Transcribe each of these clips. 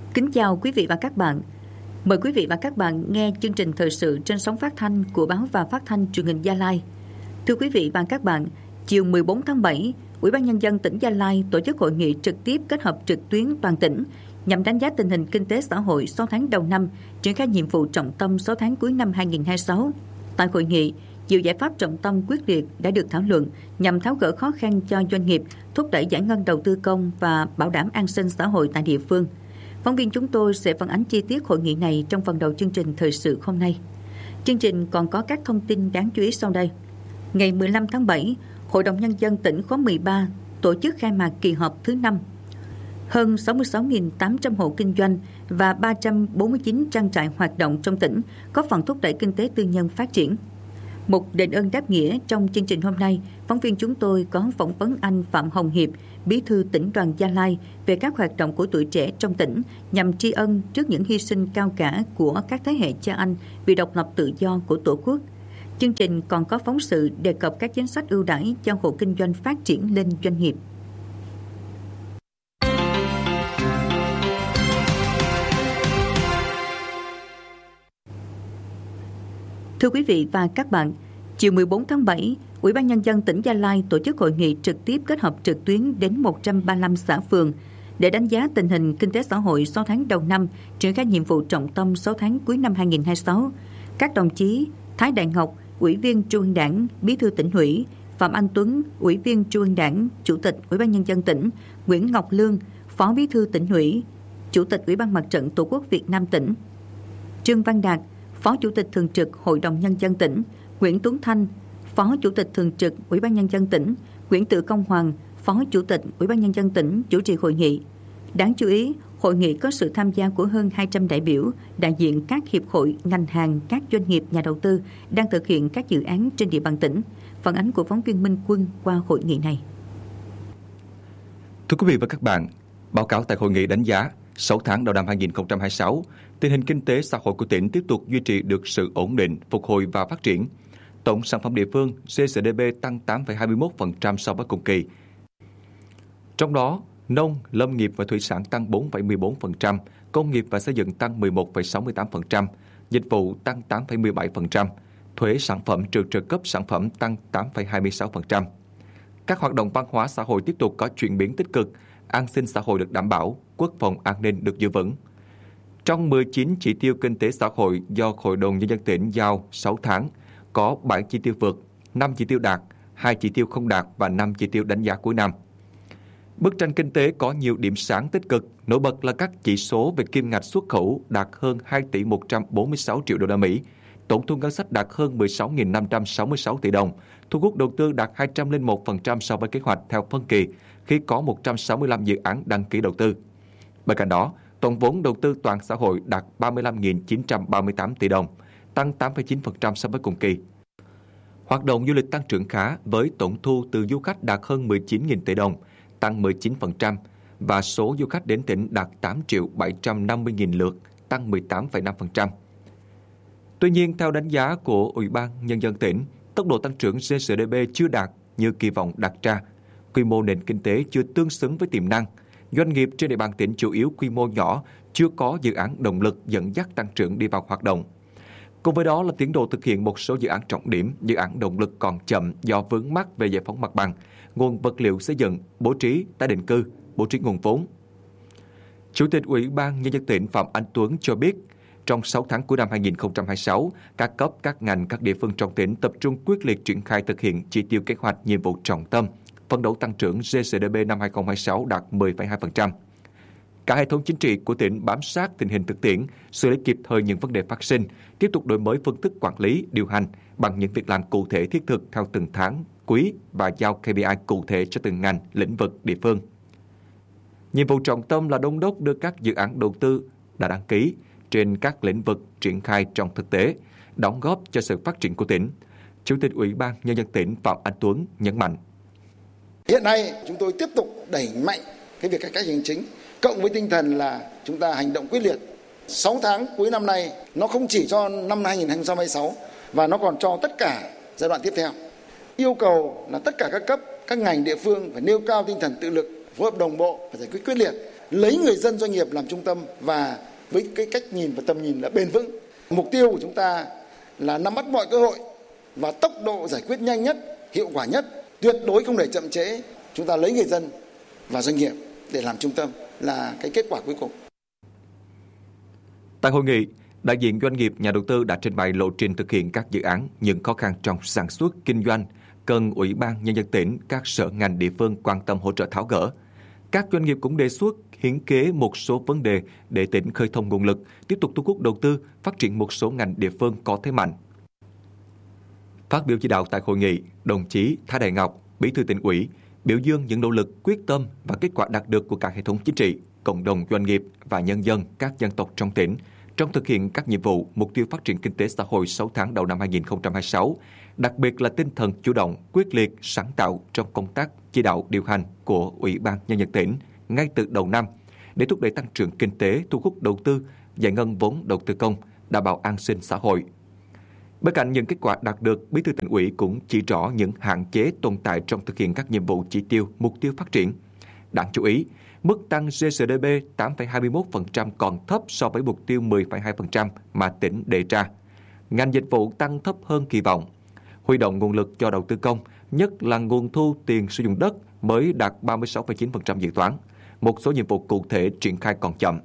Kính chào quý vị và các bạn. Mời quý vị và các bạn nghe chương trình thời sự trên sóng phát thanh của Báo và Phát thanh Truyền hình Gia Lai. Thưa quý vị và các bạn, chiều 14 tháng 7, Ủy ban Nhân dân tỉnh Gia Lai tổ chức hội nghị trực tiếp kết hợp trực tuyến toàn tỉnh nhằm đánh giá tình hình kinh tế xã hội 6 tháng đầu năm, triển khai nhiệm vụ trọng tâm 6 tháng cuối năm 2026. Tại hội nghị, nhiều giải pháp trọng tâm quyết liệt đã được thảo luận nhằm tháo gỡ khó khăn cho doanh nghiệp, thúc đẩy giải ngân đầu tư công và bảo đảm an sinh xã hội tại địa phương. Phóng viên chúng tôi sẽ phản ánh chi tiết hội nghị này trong phần đầu chương trình thời sự hôm nay. Chương trình còn có các thông tin đáng chú ý sau đây. Ngày 15 tháng 7, Hội đồng Nhân dân tỉnh khóa 13 tổ chức khai mạc kỳ họp thứ 5. Hơn 66.800 hộ kinh doanh và 349 trang trại hoạt động trong tỉnh, góp phần thúc đẩy kinh tế tư nhân phát triển. Một đền ơn đáp nghĩa trong chương trình hôm nay, phóng viên chúng tôi có phỏng vấn anh Phạm Hồng Hiệp, Bí thư Tỉnh đoàn Gia Lai về các hoạt động của tuổi trẻ trong tỉnh nhằm tri ân trước những hy sinh cao cả của các thế hệ cha anh vì độc lập tự do của Tổ quốc. Chương trình còn có phóng sự đề cập các chính sách ưu đãi cho hộ kinh doanh phát triển lên doanh nghiệp. Thưa quý vị và các bạn, chiều 14 tháng 7, Ủy ban Nhân dân tỉnh Gia Lai tổ chức hội nghị trực tiếp kết hợp trực tuyến đến 135 xã phường để đánh giá tình hình kinh tế xã hội 6 tháng đầu năm, triển khai nhiệm vụ trọng tâm 6 tháng cuối năm 2026. Các đồng chí Thái Đại Ngọc, Ủy viên Trung ương Đảng, Bí thư Tỉnh ủy, Phạm Anh Tuấn, Ủy viên Trung ương Đảng, Chủ tịch Ủy ban Nhân dân tỉnh, Nguyễn Ngọc Lương, Phó Bí thư Tỉnh ủy, Chủ tịch Ủy ban Mặt trận Tổ quốc Việt Nam tỉnh, Trương Văn Đạt, Phó Chủ tịch Thường trực Hội đồng Nhân dân tỉnh, Nguyễn Tuấn Thanh, Phó Chủ tịch Thường trực Ủy ban Nhân dân tỉnh, Nguyễn Tự Công Hoàng, Phó Chủ tịch Ủy ban Nhân dân tỉnh chủ trì hội nghị. Đáng chú ý, hội nghị có sự tham gia của hơn 200 đại biểu, đại diện các hiệp hội, ngành hàng, các doanh nghiệp, nhà đầu tư đang thực hiện các dự án trên địa bàn tỉnh. Phản ánh của phóng viên Minh Quân qua hội nghị này. Thưa quý vị và các bạn, báo cáo tại hội nghị đánh giá 6 tháng đầu năm 2026, tình hình kinh tế xã hội của tỉnh tiếp tục duy trì được sự ổn định, phục hồi và phát triển. Tổng sản phẩm địa phương GDP tăng 8,21% so với cùng kỳ. Trong đó, nông, lâm nghiệp và thủy sản tăng 4,14%, công nghiệp và xây dựng tăng 11,68%, dịch vụ tăng 8,17%, thuế sản phẩm trừ trợ cấp sản phẩm tăng 8,26%. Các hoạt động văn hóa xã hội tiếp tục có chuyển biến tích cực, an sinh xã hội được đảm bảo, quốc phòng an ninh được giữ vững. Trong 19 chỉ tiêu kinh tế xã hội do Hội đồng Nhân dân tỉnh giao 6 tháng, có 7 chỉ tiêu vượt, 5 chỉ tiêu đạt, 2 chỉ tiêu không đạt và 5 chỉ tiêu đánh giá cuối năm. Bức tranh kinh tế có nhiều điểm sáng tích cực, nổi bật là các chỉ số về kim ngạch xuất khẩu đạt hơn 2 tỷ 146 triệu đô la Mỹ, tổng thu ngân sách đạt hơn 16.566 tỷ đồng, thu hút đầu tư đạt 201% so với kế hoạch theo phân kỳ khi có 165 dự án đăng ký đầu tư. Bên cạnh đó, tổng vốn đầu tư toàn xã hội đạt 35.938 tỷ đồng, tăng 8,9% so với cùng kỳ. Hoạt động du lịch tăng trưởng khá với tổng thu từ du khách đạt hơn 19.000 tỷ đồng, tăng 19% và số du khách đến tỉnh đạt 8.750.000 lượt, tăng 18,5%. Tuy nhiên, theo đánh giá của Ủy ban Nhân dân tỉnh, tốc độ tăng trưởng GDP chưa đạt như kỳ vọng đặt ra, quy mô nền kinh tế chưa tương xứng với tiềm năng, doanh nghiệp trên địa bàn tỉnh chủ yếu quy mô nhỏ, chưa có dự án động lực dẫn dắt tăng trưởng đi vào hoạt động. Cùng với đó là tiến độ thực hiện một số dự án trọng điểm, dự án động lực còn chậm do vướng mắc về giải phóng mặt bằng, nguồn vật liệu xây dựng, bố trí tái định cư, bố trí nguồn vốn. Chủ tịch Ủy ban Nhân dân tỉnh Phạm Anh Tuấn cho biết, trong 6 tháng cuối năm 2026, các cấp, các ngành, các địa phương trong tỉnh tập trung quyết liệt triển khai thực hiện chỉ tiêu kế hoạch nhiệm vụ trọng tâm, phấn đấu tăng trưởng GDP năm 2026 đạt 10,2%. Cả hệ thống chính trị của tỉnh bám sát tình hình thực tiễn, xử lý kịp thời những vấn đề phát sinh, tiếp tục đổi mới phương thức quản lý, điều hành bằng những việc làm cụ thể thiết thực theo từng tháng, quý và giao KPI cụ thể cho từng ngành, lĩnh vực, địa phương. Nhiệm vụ trọng tâm là đôn đốc đưa các dự án đầu tư đã đăng ký trên các lĩnh vực triển khai trong thực tế, đóng góp cho sự phát triển của tỉnh. Chủ tịch Ủy ban Nhân dân tỉnh Phạm Anh Tuấn nhấn mạnh. Hiện nay chúng tôi tiếp tục đẩy mạnh cái việc cải cách hành chính, cộng với tinh thần là chúng ta hành động quyết liệt. 6 tháng cuối năm nay nó không chỉ cho năm 2026 và nó còn cho tất cả giai đoạn tiếp theo. Yêu cầu là tất cả các cấp, các ngành địa phương phải nêu cao tinh thần tự lực, phối hợp đồng bộ và giải quyết quyết liệt lấy người dân doanh nghiệp làm trung tâm và với cái cách nhìn và tầm nhìn là bền vững. Mục tiêu của chúng ta là nắm bắt mọi cơ hội và tốc độ giải quyết nhanh nhất, hiệu quả nhất, tuyệt đối không để chậm trễ. Chúng ta lấy người dân và doanh nghiệp để làm trung tâm là cái kết quả cuối cùng. Tại hội nghị, đại diện doanh nghiệp, nhà đầu tư đã trình bày lộ trình thực hiện các dự án, những khó khăn trong sản xuất, kinh doanh, cần Ủy ban Nhân dân tỉnh, các sở ngành địa phương quan tâm hỗ trợ tháo gỡ. Các doanh nghiệp cũng đề xuất hiến kế một số vấn đề để tỉnh khơi thông nguồn lực, tiếp tục thu hút đầu tư, phát triển một số ngành địa phương có thế mạnh. Phát biểu chỉ đạo tại hội nghị, đồng chí Thái Đại Ngọc, Bí thư Tỉnh ủy, biểu dương những nỗ lực, quyết tâm và kết quả đạt được của cả hệ thống chính trị, cộng đồng doanh nghiệp và nhân dân các dân tộc trong tỉnh trong thực hiện các nhiệm vụ, mục tiêu phát triển kinh tế xã hội 6 tháng đầu năm 2026, đặc biệt là tinh thần chủ động, quyết liệt, sáng tạo trong công tác chỉ đạo điều hành của Ủy ban Nhân dân tỉnh ngay từ đầu năm để thúc đẩy tăng trưởng kinh tế, thu hút đầu tư, giải ngân vốn đầu tư công, đảm bảo an sinh xã hội. Bên cạnh những kết quả đạt được, Bí thư Tỉnh ủy cũng chỉ rõ những hạn chế tồn tại trong thực hiện các nhiệm vụ chỉ tiêu, mục tiêu phát triển. Đáng chú ý, mức tăng GDP 8,21% còn thấp so với mục tiêu 10,2% mà tỉnh đề ra. Ngành dịch vụ tăng thấp hơn kỳ vọng. Huy động nguồn lực cho đầu tư công, nhất là nguồn thu tiền sử dụng đất mới đạt 36,9% dự toán. Một số nhiệm vụ cụ thể triển khai còn chậm.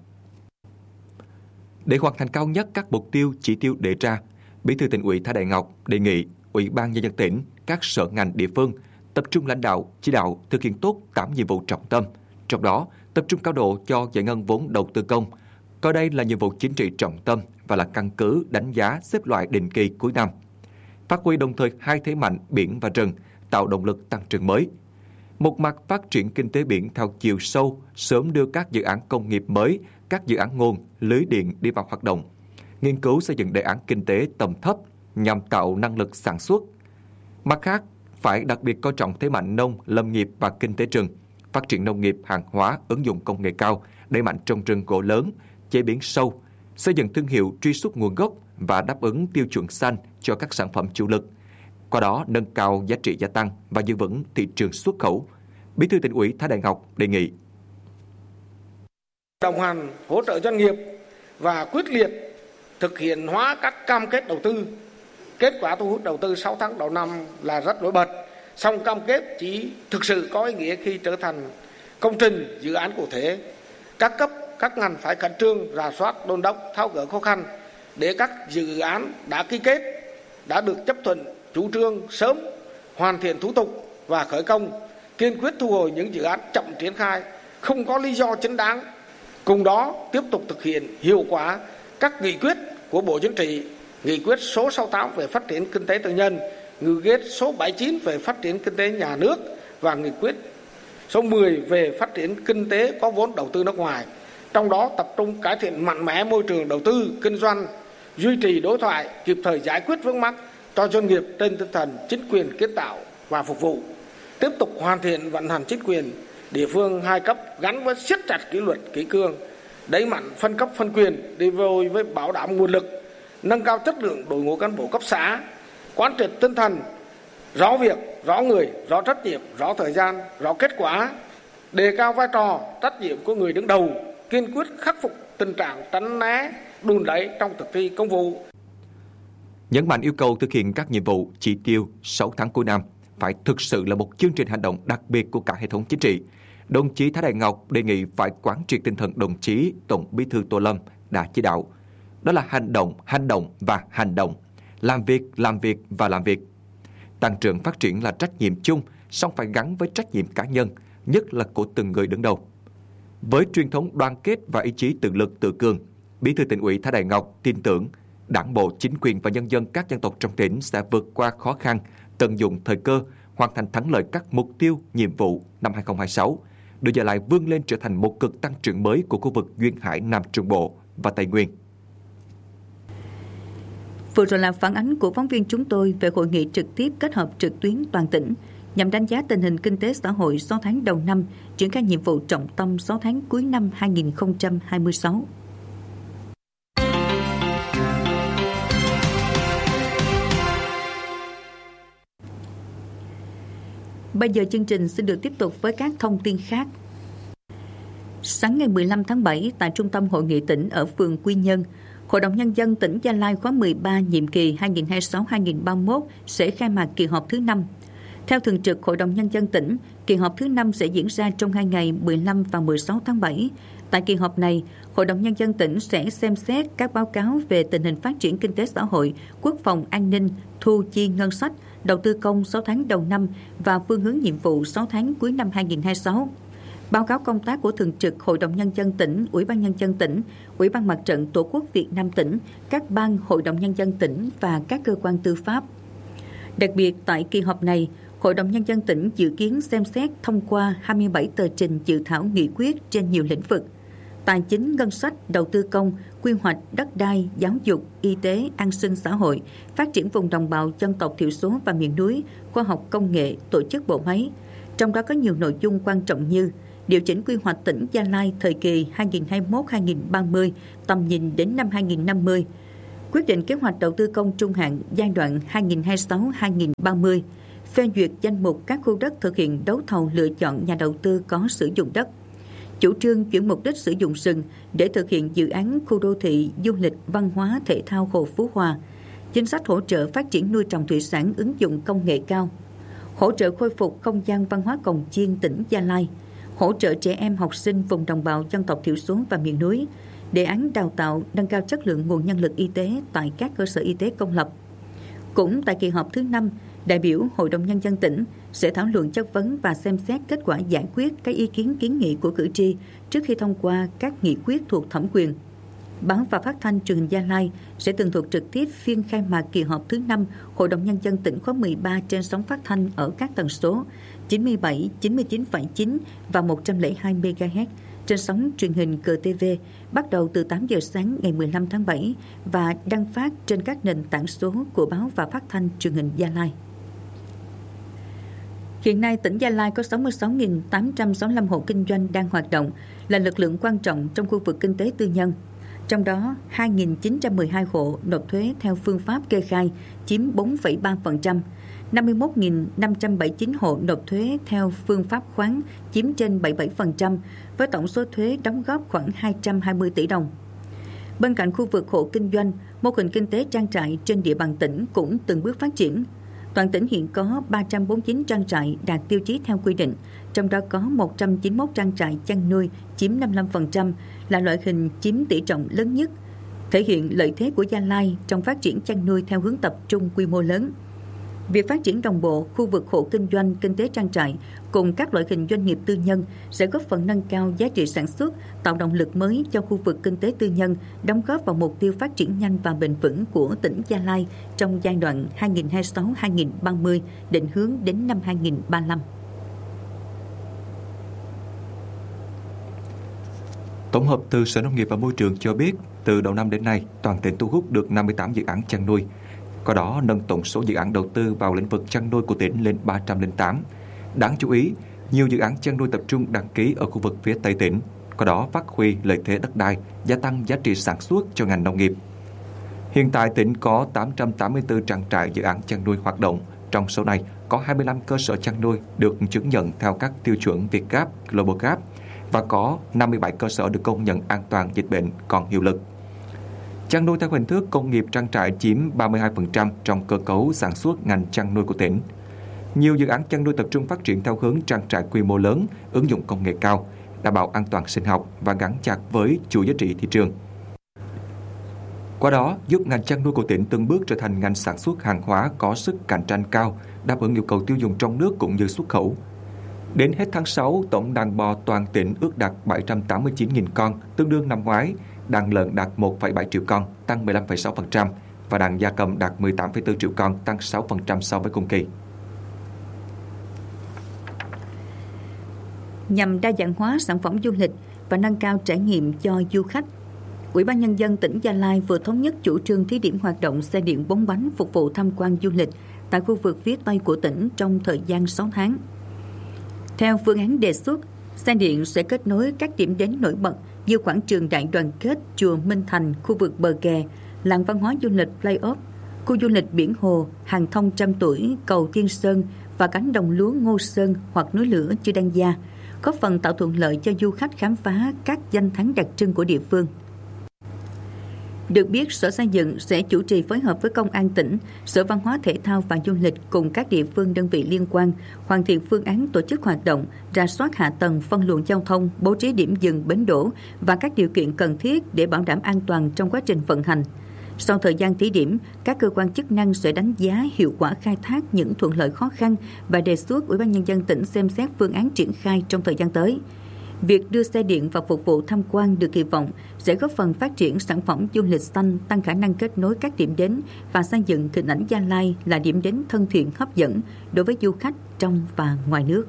Để hoàn thành cao nhất các mục tiêu, chỉ tiêu đề ra, Bí thư Tỉnh ủy Thái Đại Ngọc đề nghị Ủy ban Nhân dân tỉnh, các sở ngành địa phương tập trung lãnh đạo, chỉ đạo thực hiện tốt 8 nhiệm vụ trọng tâm, trong đó tập trung cao độ cho giải ngân vốn đầu tư công, coi đây là nhiệm vụ chính trị trọng tâm và là căn cứ đánh giá xếp loại định kỳ cuối năm. Phát huy đồng thời hai thế mạnh biển và rừng, tạo động lực tăng trưởng mới. Một mặt phát triển kinh tế biển theo chiều sâu, sớm đưa các dự án công nghiệp mới, các dự án nguồn, lưới điện đi vào hoạt động. Nghiên cứu xây dựng đề án kinh tế tầm thấp nhằm tạo năng lực sản xuất. Mặt khác, phải đặc biệt coi trọng thế mạnh nông, lâm nghiệp và kinh tế rừng, phát triển nông nghiệp, hàng hóa, ứng dụng công nghệ cao, đẩy mạnh trồng rừng gỗ lớn, chế biến sâu, xây dựng thương hiệu truy xuất nguồn gốc và đáp ứng tiêu chuẩn xanh cho các sản phẩm chủ lực. Qua đó nâng cao giá trị gia tăng và giữ vững thị trường xuất khẩu. Bí thư Tỉnh ủy Thái Đại Ngọc đề nghị đồng hành hỗ trợ doanh nghiệp và quyết liệt thực hiện hóa các cam kết đầu tư. Kết quả thu hút đầu tư 6 tháng đầu năm là rất nổi bật, song cam kết chỉ thực sự có ý nghĩa khi trở thành công trình, dự án cụ thể. Các cấp, các ngành phải khẩn trương rà soát, đôn đốc, tháo gỡ khó khăn để các dự án đã ký kết, đã được chấp thuận chủ trương sớm hoàn thiện thủ tục và khởi công, kiên quyết thu hồi những dự án chậm triển khai, không có lý do chính đáng. Cùng đó tiếp tục thực hiện hiệu quả các nghị quyết của Bộ Chính trị, nghị quyết số 68 về phát triển kinh tế tư nhân, nghị quyết số 79 về phát triển kinh tế nhà nước và nghị quyết số 10 về phát triển kinh tế có vốn đầu tư nước ngoài. Trong đó tập trung cải thiện mạnh mẽ môi trường đầu tư, kinh doanh, duy trì đối thoại, kịp thời giải quyết vướng mắc cho doanh nghiệp trên tinh thần chính quyền kiến tạo và phục vụ. Tiếp tục hoàn thiện vận hành chính quyền địa phương hai cấp gắn với siết chặt kỷ luật kỷ cương, đẩy mạnh phân cấp phân quyền đi với bảo đảm nguồn lực, nâng cao chất lượng đội ngũ cán bộ cấp xã, quán triệt tinh thần rõ việc, rõ người, rõ trách nhiệm, rõ thời gian, rõ kết quả, đề cao vai trò trách nhiệm của người đứng đầu, kiên quyết khắc phục tình trạng tránh né, đùn đẩy trong thực thi công vụ. Nhấn mạnh yêu cầu thực hiện các nhiệm vụ, chỉ tiêu 6 tháng cuối năm phải thực sự là một chương trình hành động đặc biệt của cả hệ thống chính trị. Đồng chí Thái Đại Ngọc đề nghị phải quán triệt tinh thần đồng chí Tổng Bí thư Tô Lâm đã chỉ đạo. Đó là hành động và hành động, làm việc và làm việc. Tăng trưởng phát triển là trách nhiệm chung, song phải gắn với trách nhiệm cá nhân, nhất là của từng người đứng đầu. Với truyền thống đoàn kết và ý chí tự lực tự cường, Bí thư Tỉnh ủy Thái Đại Ngọc tin tưởng Đảng bộ, chính quyền và nhân dân các dân tộc trong tỉnh sẽ vượt qua khó khăn, tận dụng thời cơ, hoàn thành thắng lợi các mục tiêu, nhiệm vụ năm 2026, đưa Gia Lai vươn lên trở thành một cực tăng trưởng mới của khu vực duyên hải Nam Trung Bộ và Tây Nguyên. Vừa rồi là phản ánh của phóng viên chúng tôi về hội nghị trực tiếp kết hợp trực tuyến toàn tỉnh nhằm đánh giá tình hình kinh tế xã hội 6 tháng đầu năm, triển khai nhiệm vụ trọng tâm 6 tháng cuối năm 2026. Bây giờ chương trình xin được tiếp tục với các thông tin khác. Sáng ngày 15 tháng 7 tại Trung tâm Hội nghị tỉnh ở phường Quy Nhơn, Hội đồng Nhân dân tỉnh Gia Lai khóa 13 nhiệm kỳ 2026-2031 sẽ khai mạc kỳ họp thứ 5. Theo Thường trực Hội đồng Nhân dân tỉnh, kỳ họp thứ 5 sẽ diễn ra trong 2 ngày 15 và 16 tháng 7. Tại kỳ họp này, Hội đồng Nhân dân tỉnh sẽ xem xét các báo cáo về tình hình phát triển kinh tế xã hội, quốc phòng an ninh, thu chi ngân sách, đầu tư công 6 tháng đầu năm và phương hướng nhiệm vụ 6 tháng cuối năm 2026. Báo cáo công tác của Thường trực Hội đồng Nhân dân tỉnh, Ủy ban Nhân dân tỉnh, Ủy ban Mặt trận Tổ quốc Việt Nam tỉnh, các ban Hội đồng Nhân dân tỉnh và các cơ quan tư pháp. Đặc biệt tại kỳ họp này, Hội đồng Nhân dân tỉnh dự kiến xem xét thông qua 27 tờ trình dự thảo nghị quyết trên nhiều lĩnh vực: tài chính, ngân sách, đầu tư công, quy hoạch, đất đai, giáo dục, y tế, an sinh xã hội, phát triển vùng đồng bào dân tộc thiểu số và miền núi, khoa học công nghệ, tổ chức bộ máy. Trong đó có nhiều nội dung quan trọng như điều chỉnh quy hoạch tỉnh Gia Lai thời kỳ 2021-2030, tầm nhìn đến năm 2050, quyết định kế hoạch đầu tư công trung hạn giai đoạn 2026-2030, phê duyệt danh mục các khu đất thực hiện đấu thầu lựa chọn nhà đầu tư có sử dụng đất, chủ trương chuyển mục đích sử dụng rừng để thực hiện dự án khu đô thị du lịch văn hóa thể thao Hồ Phú Hòa, chính sách hỗ trợ phát triển nuôi trồng thủy sản ứng dụng công nghệ cao, hỗ trợ khôi phục không gian văn hóa Cồng Chiên tỉnh Gia Lai, hỗ trợ trẻ em học sinh vùng đồng bào dân tộc thiểu số và miền núi, đề án đào tạo nâng cao chất lượng nguồn nhân lực y tế tại các cơ sở y tế công lập. Cũng tại kỳ họp thứ 5, đại biểu Hội đồng Nhân dân tỉnh sẽ thảo luận chất vấn và xem xét kết quả giải quyết các ý kiến kiến nghị của cử tri trước khi thông qua các nghị quyết thuộc thẩm quyền. Báo và Phát thanh Truyền hình Gia Lai sẽ tường thuật trực tiếp phiên khai mạc kỳ họp thứ 5 Hội đồng Nhân dân tỉnh khóa 13 trên sóng phát thanh ở các tần số 97, 99,9 và 102 MHz trên sóng truyền hình CTV bắt đầu từ 8 giờ sáng ngày 15 tháng 7 và đăng phát trên các nền tảng số của Báo và Phát thanh Truyền hình Gia Lai. Hiện nay, tỉnh Gia Lai có 66.865 hộ kinh doanh đang hoạt động, là lực lượng quan trọng trong khu vực kinh tế tư nhân. Trong đó, 2.912 hộ nộp thuế theo phương pháp kê khai, chiếm 4,3%, 51.579 hộ nộp thuế theo phương pháp khoán, chiếm trên 77%, với tổng số thuế đóng góp khoảng 220 tỷ đồng. Bên cạnh khu vực hộ kinh doanh, mô hình kinh tế trang trại trên địa bàn tỉnh cũng từng bước phát triển. Toàn tỉnh hiện có 349 trang trại đạt tiêu chí theo quy định, trong đó có 191 trang trại chăn nuôi chiếm 55%, là loại hình chiếm tỷ trọng lớn nhất, thể hiện lợi thế của Gia Lai trong phát triển chăn nuôi theo hướng tập trung quy mô lớn. Việc phát triển đồng bộ khu vực hộ kinh doanh kinh tế trang trại cùng các loại hình doanh nghiệp tư nhân sẽ góp phần nâng cao giá trị sản xuất, tạo động lực mới cho khu vực kinh tế tư nhân, đóng góp vào mục tiêu phát triển nhanh và bền vững của tỉnh Gia Lai trong giai đoạn 2026-2030, định hướng đến năm 2035. Tổng hợp từ Sở Nông nghiệp và Môi trường cho biết, từ đầu năm đến nay, toàn tỉnh thu hút được 58 dự án chăn nuôi. Có đó nâng tổng số dự án đầu tư vào lĩnh vực chăn nuôi của tỉnh lên 308. Đáng chú ý, nhiều dự án chăn nuôi tập trung đăng ký ở khu vực phía Tây tỉnh, có đó phát huy lợi thế đất đai, gia tăng giá trị sản xuất cho ngành nông nghiệp. Hiện tại tỉnh có 884 trang trại dự án chăn nuôi hoạt động, trong số này có 25 cơ sở chăn nuôi được chứng nhận theo các tiêu chuẩn Việt Gap, Global Gap và có 57 cơ sở được công nhận an toàn dịch bệnh còn hiệu lực. Chăn nuôi theo hình thức công nghiệp trang trại chiếm 32% trong cơ cấu sản xuất ngành chăn nuôi của tỉnh. Nhiều dự án chăn nuôi tập trung phát triển theo hướng trang trại quy mô lớn, ứng dụng công nghệ cao, đảm bảo an toàn sinh học và gắn chặt với chuỗi giá trị thị trường. Qua đó, giúp ngành chăn nuôi của tỉnh từng bước trở thành ngành sản xuất hàng hóa có sức cạnh tranh cao, đáp ứng yêu cầu tiêu dùng trong nước cũng như xuất khẩu. Đến hết tháng 6, tổng đàn bò toàn tỉnh ước đạt 789.000 con, tương đương năm ngoái. Đàn lợn đạt 1,7 triệu con, tăng 15,6%, và đàn gia cầm đạt 18,4 triệu con, tăng 6% so với cùng kỳ. Nhằm đa dạng hóa sản phẩm du lịch và nâng cao trải nghiệm cho du khách, Ủy ban Nhân dân tỉnh Gia Lai vừa thống nhất chủ trương thí điểm hoạt động xe điện 4 bánh phục vụ tham quan du lịch tại khu vực phía Tây của tỉnh trong thời gian 6 tháng. Theo phương án đề xuất, xe điện sẽ kết nối các điểm đến nổi bật như quảng trường Đại Đoàn Kết, chùa Minh Thành, khu vực bờ kè, làng văn hóa du lịch Play-off, khu du lịch biển hồ, hàng thông trăm tuổi, cầu Tiên Sơn và cánh đồng lúa Ngô Sơn hoặc núi lửa Chư Đăng Gia, góp phần tạo thuận lợi cho du khách khám phá các danh thắng đặc trưng của địa phương. Được biết, Sở Xây dựng sẽ chủ trì phối hợp với Công an tỉnh, Sở Văn hóa Thể thao và Du lịch cùng các địa phương đơn vị liên quan hoàn thiện phương án tổ chức hoạt động, rà soát hạ tầng, phân luồng giao thông, bố trí điểm dừng, bến đỗ và các điều kiện cần thiết để bảo đảm an toàn trong quá trình vận hành. Sau thời gian thí điểm, các cơ quan chức năng sẽ đánh giá hiệu quả khai thác những thuận lợi khó khăn và đề xuất Ủy ban Nhân dân tỉnh xem xét phương án triển khai trong thời gian tới. Việc đưa xe điện vào phục vụ tham quan được kỳ vọng sẽ góp phần phát triển sản phẩm du lịch xanh, tăng khả năng kết nối các điểm đến và xây dựng hình ảnh Gia Lai là điểm đến thân thiện hấp dẫn đối với du khách trong và ngoài nước.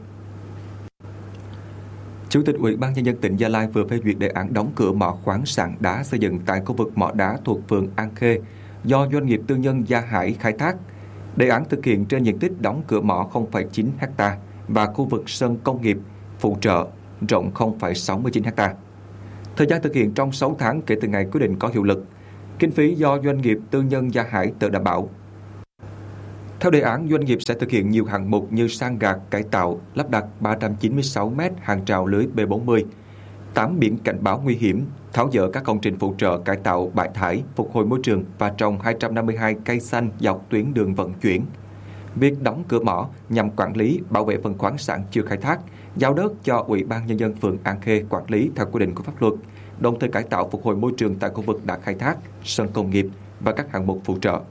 Chủ tịch Ủy ban Nhân dân tỉnh Gia Lai vừa phê duyệt đề án đóng cửa mỏ khoáng sản đá xây dựng tại khu vực mỏ đá thuộc phường An Khê do doanh nghiệp tư nhân Gia Hải khai thác. Đề án thực hiện trên diện tích đóng cửa mỏ 0,9 ha và khu vực sân công nghiệp phụ trợ rộng 0,69 ha. Thời gian thực hiện trong 6 tháng kể từ ngày quyết định có hiệu lực. Kinh phí do doanh nghiệp tư nhân Gia Hải tự đảm bảo. Theo đề án, doanh nghiệp sẽ thực hiện nhiều hạng mục như san gạt, cải tạo, lắp đặt 396 m hàng rào lưới B40, 8 biển cảnh báo nguy hiểm, tháo dỡ các công trình phụ trợ, cải tạo bãi thải, phục hồi môi trường và trồng 252 cây xanh dọc tuyến đường vận chuyển. Việc đóng cửa mỏ nhằm quản lý, bảo vệ phần khoáng sản chưa khai thác, giao đất cho Ủy ban Nhân dân phường An Khê quản lý theo quy định của pháp luật, đồng thời cải tạo phục hồi môi trường tại khu vực đã khai thác, sân công nghiệp và các hạng mục phụ trợ.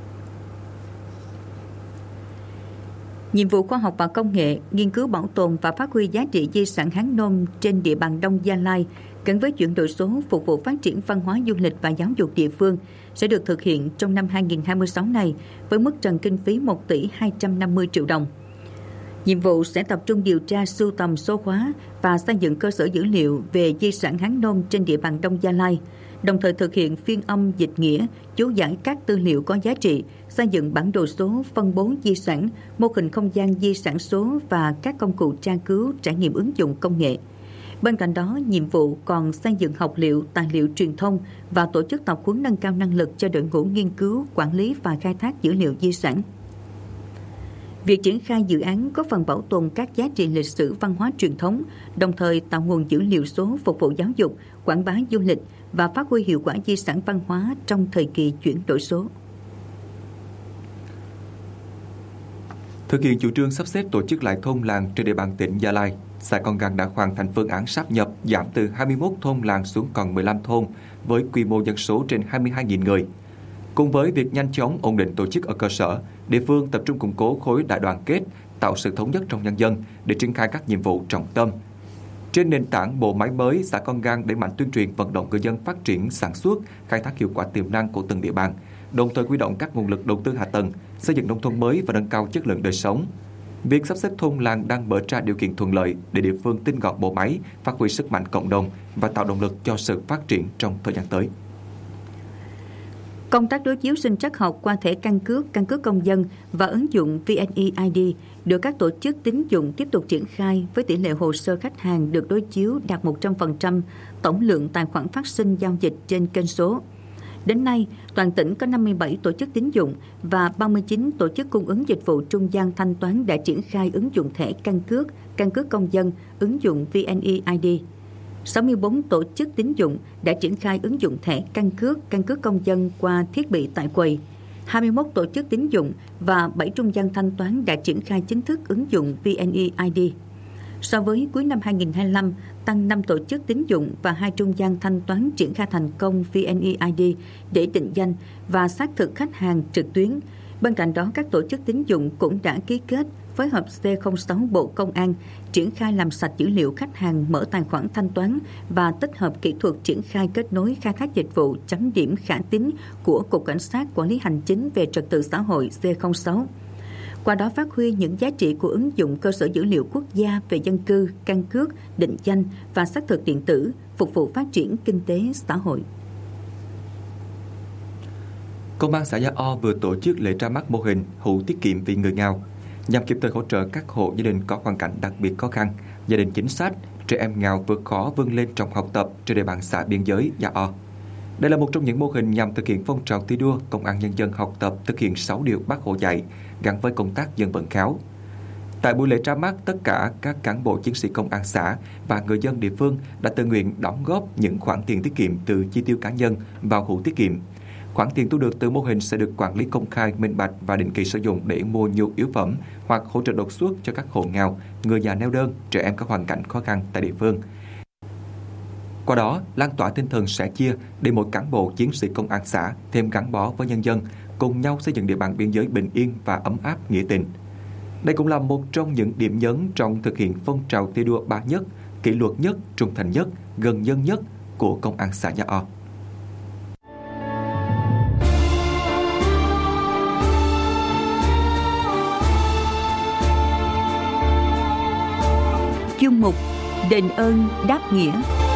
Nhiệm vụ khoa học và công nghệ, nghiên cứu bảo tồn và phát huy giá trị di sản Hán Nôm trên địa bàn Đông Gia Lai gắn với chuyển đổi số phục vụ phát triển văn hóa du lịch và giáo dục địa phương sẽ được thực hiện trong năm 2026 này với mức trần kinh phí 1 tỷ 250 triệu đồng. Nhiệm vụ sẽ tập trung điều tra, sưu tầm, số hóa và xây dựng cơ sở dữ liệu về di sản Hán Nôm trên địa bàn Đông Gia Lai, đồng thời thực hiện phiên âm dịch nghĩa, chú giải các tư liệu có giá trị, xây dựng bản đồ số, phân bố di sản, mô hình không gian di sản số và các công cụ tra cứu, trải nghiệm ứng dụng công nghệ. Bên cạnh đó, nhiệm vụ còn xây dựng học liệu, tài liệu truyền thông và tổ chức tập huấn nâng cao năng lực cho đội ngũ nghiên cứu, quản lý và khai thác dữ liệu di sản. Việc triển khai dự án có phần bảo tồn các giá trị lịch sử văn hóa truyền thống, đồng thời tạo nguồn dữ liệu số phục vụ giáo dục, quảng bá du lịch và phát huy hiệu quả di sản văn hóa trong thời kỳ chuyển đổi số. Thực hiện chủ trương sắp xếp tổ chức lại thôn làng trên địa bàn tỉnh Gia Lai, xã Con Gang đã hoàn thành phương án sáp nhập giảm từ 21 thôn làng xuống còn 15 thôn với quy mô dân số trên 22.000 người. Cùng với việc nhanh chóng ổn định tổ chức ở cơ sở, địa phương tập trung củng cố khối đại đoàn kết, tạo sự thống nhất trong nhân dân để triển khai các nhiệm vụ trọng tâm. Trên nền tảng bộ máy mới, xã Con Gang đẩy mạnh tuyên truyền vận động người dân phát triển sản xuất, khai thác hiệu quả tiềm năng của từng địa bàn, đồng thời huy động các nguồn lực đầu tư hạ tầng, xây dựng nông thôn mới và nâng cao chất lượng đời sống. Việc sắp xếp thôn làng đang mở ra điều kiện thuận lợi để địa phương tinh gọn bộ máy, phát huy sức mạnh cộng đồng và tạo động lực cho sự phát triển trong thời gian tới. Công tác đối chiếu sinh trắc học qua thẻ căn cước công dân và ứng dụng VNeID được các tổ chức tín dụng tiếp tục triển khai với tỷ lệ hồ sơ khách hàng được đối chiếu đạt 100% tổng lượng tài khoản phát sinh giao dịch trên kênh số. Đến nay, toàn tỉnh có 57 tổ chức tín dụng và 39 tổ chức cung ứng dịch vụ trung gian thanh toán đã triển khai ứng dụng thẻ căn cước công dân, ứng dụng VNeID. 64 tổ chức tín dụng đã triển khai ứng dụng thẻ căn cước công dân qua thiết bị tại quầy. 21 tổ chức tín dụng và 7 trung gian thanh toán đã triển khai chính thức ứng dụng VNeID. So với cuối năm 2025, tăng 5 tổ chức tín dụng và 2 trung gian thanh toán triển khai thành công VNeID để định danh và xác thực khách hàng trực tuyến. Bên cạnh đó, các tổ chức tín dụng cũng đã ký kết phối hợp C06 Bộ Công an triển khai làm sạch dữ liệu khách hàng mở tài khoản thanh toán và tích hợp kỹ thuật triển khai kết nối khai thác dịch vụ chấm điểm khả tín của Cục Cảnh sát Quản lý Hành chính về Trật tự xã hội C06. Qua đó phát huy những giá trị của ứng dụng cơ sở dữ liệu quốc gia về dân cư, căn cước, định danh và xác thực điện tử, phục vụ phát triển kinh tế xã hội. Công an xã Gia O vừa tổ chức lễ ra mắt mô hình hũ tiết kiệm vì người nghèo, nhằm kịp thời hỗ trợ các hộ gia đình có hoàn cảnh đặc biệt khó khăn, gia đình chính sách, trẻ em nghèo vượt khó vươn lên trong học tập trên địa bàn xã biên giới Gia O. Đây là một trong những mô hình nhằm thực hiện phong trào thi đua công an nhân dân học tập thực hiện 6 điều Bác Hồ dạy gắn với công tác dân vận khéo. Tại buổi lễ ra mắt, tất cả các cán bộ chiến sĩ công an xã và người dân địa phương đã tự nguyện đóng góp những khoản tiền tiết kiệm từ chi tiêu cá nhân vào hũ tiết kiệm. Khoản tiền thu được từ mô hình sẽ được quản lý công khai, minh bạch và định kỳ sử dụng để mua nhu yếu phẩm hoặc hỗ trợ đột xuất cho các hộ nghèo, người già neo đơn, trẻ em có hoàn cảnh khó khăn tại địa phương. Qua đó, lan tỏa tinh thần sẻ chia để mỗi cán bộ chiến sĩ công an xã thêm gắn bó với nhân dân, cùng nhau xây dựng địa bàn biên giới bình yên và ấm áp nghĩa tình. Đây cũng là một trong những điểm nhấn trong thực hiện phong trào thi đua 3 nhất, kỷ luật nhất, trung thành nhất, gần dân nhất của công an xã Nhà O. Chương mục Đền ơn đáp nghĩa.